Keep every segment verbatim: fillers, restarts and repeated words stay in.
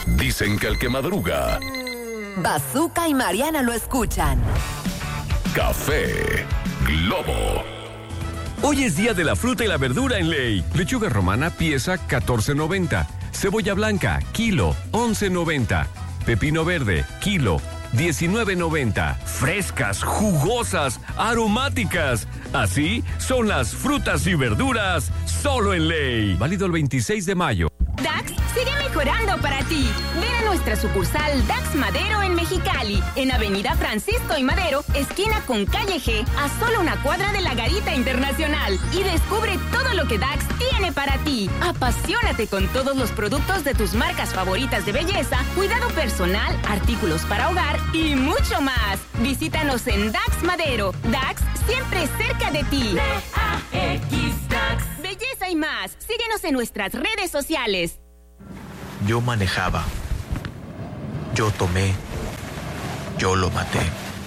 Dicen que el que madruga. Bazooka y Mariana lo escuchan. Café Globo. Hoy es día de la fruta y la verdura en Ley. Lechuga romana, pieza catorce noventa. Cebolla blanca, kilo, once noventa. Pepino verde, kilo, diecinueve noventa. Frescas, jugosas, aromáticas. Así son las frutas y verduras solo en Ley. Válido el veintiséis de mayo. Dax sigue mejorando para ti. Ven a nuestra sucursal Dax Madero en Mexicali, en Avenida Francisco y Madero, esquina con Calle G, a solo una cuadra de la Garita Internacional. Y descubre todo lo que Dax tiene para ti. Apasionate con todos los productos de tus marcas favoritas de belleza, cuidado personal, artículos para hogar y mucho más. Visítanos en Dax Madero. Dax siempre cerca de ti. D A X Dax. Belleza y más. Síguenos en nuestras redes sociales. Yo manejaba. Yo tomé. Yo lo maté.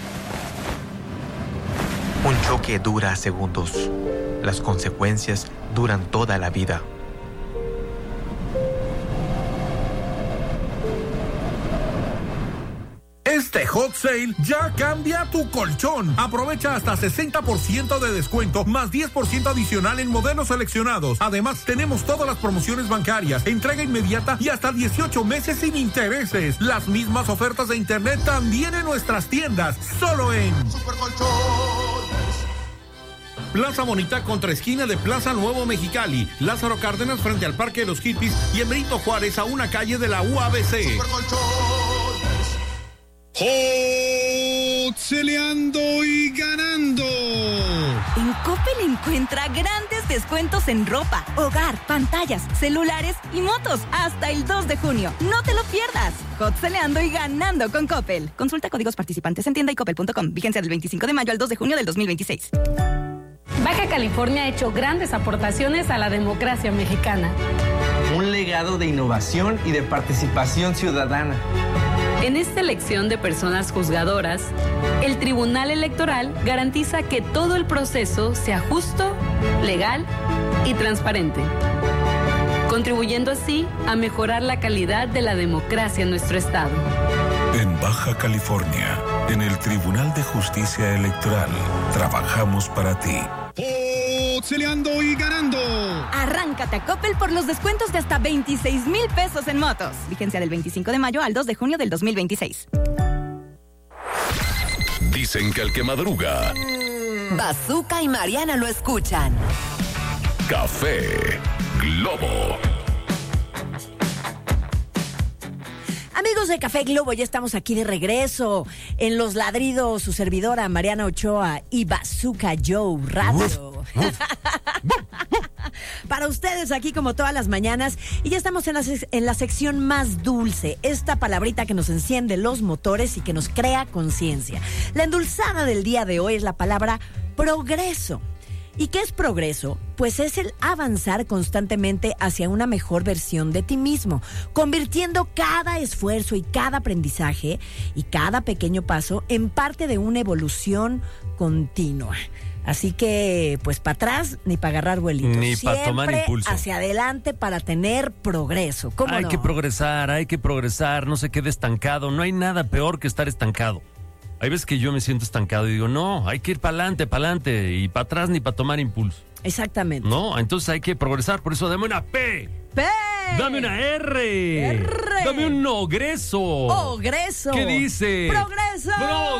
Un choque dura segundos. Las consecuencias duran toda la vida. Este hot sale ya cambia tu colchón. Aprovecha hasta sesenta por ciento de descuento más diez por ciento adicional en modelos seleccionados. Además, tenemos todas las promociones bancarias, entrega inmediata y hasta dieciocho meses sin intereses. Las mismas ofertas de internet también en nuestras tiendas, solo en Supercolchones. Plaza Bonita contra esquina de Plaza Nuevo Mexicali, Lázaro Cárdenas frente al Parque de los Hippies y en Benito Juárez a una calle de la U A B C. ¡Hotceleando y ganando! En Coppel encuentra grandes descuentos en ropa, hogar, pantallas, celulares y motos hasta el dos de junio. ¡No te lo pierdas! Hotceleando y ganando con Coppel. Consulta códigos participantes en tienda y coppel punto com. Vigencia del veinticinco de mayo al dos de junio del dos mil veintiséis. Baja California ha hecho grandes aportaciones a la democracia mexicana. Un legado de innovación y de participación ciudadana. En esta elección de personas juzgadoras, el Tribunal Electoral garantiza que todo el proceso sea justo, legal y transparente, contribuyendo así a mejorar la calidad de la democracia en nuestro estado. En Baja California, en el Tribunal de Justicia Electoral, trabajamos para ti. ¡Hotceleando y ganando! Arráncate a Coppel por los descuentos de hasta veintiséis mil pesos en motos. Vigencia del veinticinco de mayo al dos de junio del dos mil veintiséis. Dicen que el que madruga. Bazooka y Mariana lo escuchan. Café Globo. Amigos de Café Globo, ya estamos aquí de regreso en Los Ladridos, su servidora Mariana Ochoa y Bazooka Joe Radio. Para ustedes aquí como todas las mañanas, y ya estamos en la, en la sección más dulce, esta palabrita que nos enciende los motores y que nos crea conciencia. La endulzada del día de hoy es la palabra progreso. ¿Y qué es progreso? Pues es el avanzar constantemente hacia una mejor versión de ti mismo, convirtiendo cada esfuerzo y cada aprendizaje y cada pequeño paso en parte de una evolución continua. Así que, pues, para atrás ni para agarrar vuelitos. Ni para tomar impulso. Hacia adelante para tener progreso. ¿Cómo hay no? que progresar, hay que progresar, no se quede estancado. No hay nada peor que estar estancado. Hay veces que yo me siento estancado y digo, no, hay que ir para adelante, para adelante, y para atrás ni para tomar impulso. Exactamente. No, entonces hay que progresar, por eso dame una P. P. Dame una R. R. Dame un ogreso. Ogreso. ¿Qué dice? Progreso.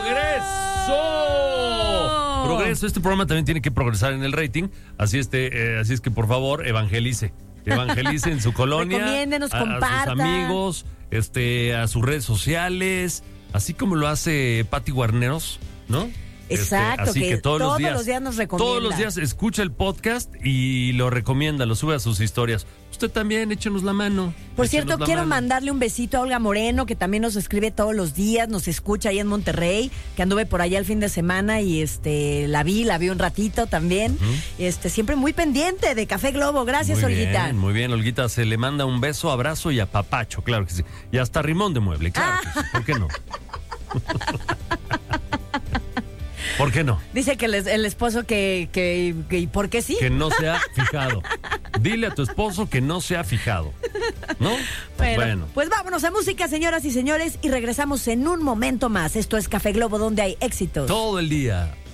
Progreso. Progreso. Este programa también tiene que progresar en el rating, así, este, eh, así es que por favor, evangelice. Evangelice en su colonia. Recomiéndenos, a, compartan. A sus amigos, este, a sus redes sociales, así como lo hace Pati Guarneros, ¿no? Exacto, este, así que, que todos, todos los, días, los días nos recomienda. Todos los días escucha el podcast y lo recomienda, lo sube a sus historias. Usted también, échenos la mano. Por échenos cierto, la quiero mano. mandarle un besito a Olga Moreno, que también nos escribe todos los días, nos escucha ahí en Monterrey, que anduve por allá el fin de semana y este la vi, la vi un ratito también. Uh-huh. Este, siempre muy pendiente de Café Globo. Gracias, muy Olguita. Bien, muy bien, Olguita, se le manda un beso, abrazo y apapacho, claro que sí. Y hasta rimón de mueble, claro que sí. ¿Por qué no? ¿Por qué no? Dice que el, el esposo que, que, que... ¿Por qué sí? Que no se ha fijado. Dile a tu esposo que no se ha fijado. ¿No? Bueno, Bueno. pues vámonos a música, señoras y señores, y regresamos en un momento más. Esto es Café Globo, donde hay éxitos Todo el día.